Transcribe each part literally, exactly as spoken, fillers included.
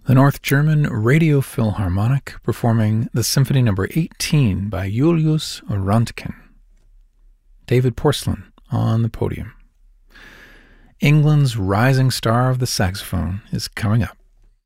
The North German Radio Philharmonic performing the Symphony Number eighteen by Julius Röntgen. David Porcelain on the podium. England's rising star of the saxophone is coming up.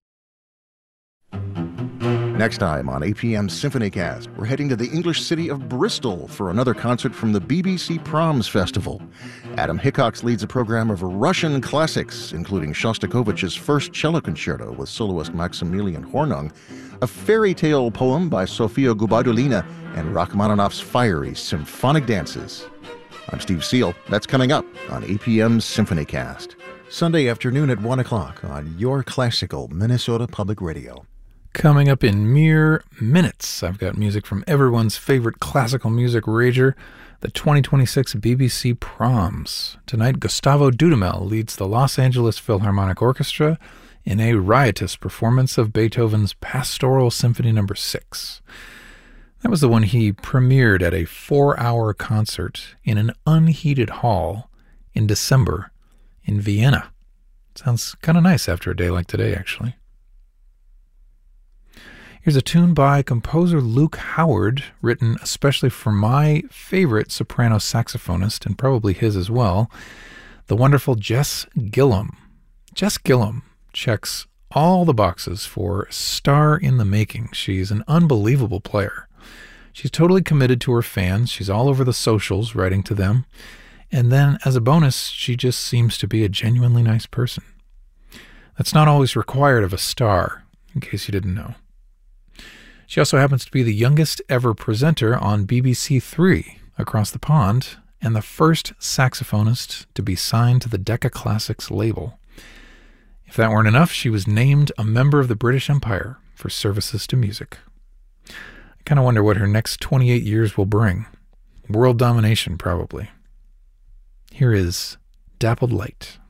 Next time on A P M Symphonycast, we're heading to the English city of Bristol for another concert from the B B C Proms Festival. Adam Hickox leads a program of Russian classics, including Shostakovich's First Cello Concerto with soloist Maximilian Hornung, a fairy tale poem by Sofia Gubaidulina, and Rachmaninoff's fiery symphonic dances. I'm Steve Seal. That's coming up on A P M Symphonycast. Sunday afternoon at one o'clock on your classical Minnesota Public Radio. Coming up in mere minutes, I've got music from everyone's favorite classical music rager, the twenty twenty-six B B C Proms. Tonight, Gustavo Dudamel leads the Los Angeles Philharmonic Orchestra in a riotous performance of Beethoven's Pastoral Symphony Number six. That was the one he premiered at a four-hour concert in an unheated hall in December in Vienna. Sounds kind of nice after a day like today, actually. Here's a tune by composer Luke Howard, written especially for my favorite soprano saxophonist, and probably his as well, the wonderful Jess Gillum. Jess Gillum checks all the boxes for star in the making. She's an unbelievable player. She's totally committed to her fans. She's all over the socials writing to them. And then, as a bonus, she just seems to be a genuinely nice person. That's not always required of a star, in case you didn't know. She also happens to be the youngest ever presenter on B B C Three across the pond, and the first saxophonist to be signed to the Decca Classics label. If that weren't enough, she was named a member of the British Empire for services to music. I kind of wonder what her next twenty-eight years will bring. World domination, probably. Here is Dappled Light.